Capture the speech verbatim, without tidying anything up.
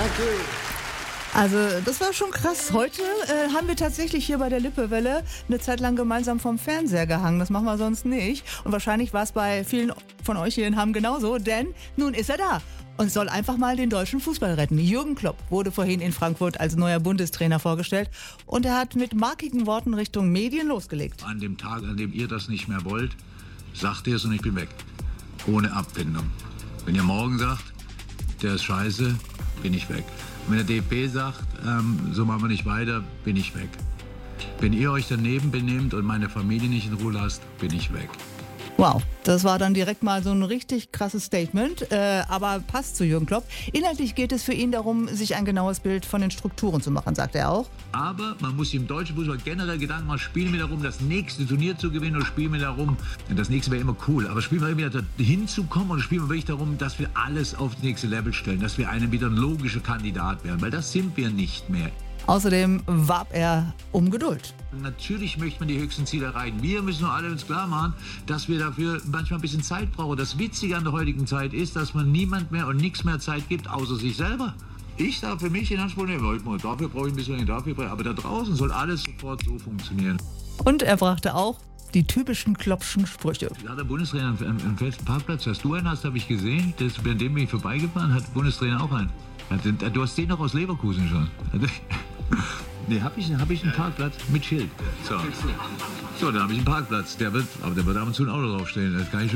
Also das war schon krass. Heute äh, haben wir tatsächlich hier bei der Lippewelle eine Zeit lang gemeinsam vom Fernseher gehangen. Das machen wir sonst nicht. Und wahrscheinlich war es bei vielen von euch hier in Hamm genauso, denn nun ist er da und soll einfach mal den deutschen Fußball retten. Jürgen Klopp wurde vorhin in Frankfurt als neuer Bundestrainer vorgestellt und er hat mit markigen Worten Richtung Medien losgelegt. An dem Tag, an dem ihr das nicht mehr wollt, sagt ihr es und ich bin weg. Ohne Abfindung. Wenn ihr morgen sagt, der ist scheiße, bin ich weg. Wenn der D F B sagt, ähm, so machen wir nicht weiter, bin ich weg. Wenn ihr euch daneben benehmt und meine Familie nicht in Ruhe lasst, bin ich weg. Wow, das war dann direkt mal so ein richtig krasses Statement, äh, aber passt zu Jürgen Klopp. Inhaltlich geht es für ihn darum, sich ein genaues Bild von den Strukturen zu machen, sagt er auch. Aber man muss sich im deutschen Fußball generell Gedanken machen, spielen wir darum, das nächste Turnier zu gewinnen oder spielen wir darum, das nächste wäre immer cool, aber spielen wir wieder hinzukommen oder spielen wir wirklich darum, dass wir alles aufs nächste Level stellen, dass wir einen wieder ein logischer Kandidat werden, weil das sind wir nicht mehr. Außerdem warb er um Geduld. Natürlich möchte man die höchsten Ziele erreichen. Wir müssen nur alle uns klar machen, dass wir dafür manchmal ein bisschen Zeit brauchen. Das Witzige an der heutigen Zeit ist, dass man niemand mehr und nichts mehr Zeit gibt, außer sich selber. Ich darf für mich in Anspruch nehmen, dafür brauche ich ein bisschen, dafür brauche ich, aber da draußen soll alles sofort so funktionieren. Und er brachte auch die typischen Kloppschen Sprüche. Hat der Bundestrainer einen, einen festen Parkplatz? Dass du einen hast, habe ich gesehen. Das, bei dem bin ich vorbeigefahren, hat der Bundestrainer auch einen. Du hast den noch aus Leverkusen schon. Nee, habe ich, hab ich einen Parkplatz mit Schild. So, so dann habe ich einen Parkplatz. Der wird, aber der wird ab und zu ein Auto draufstehen. Das kann ich schon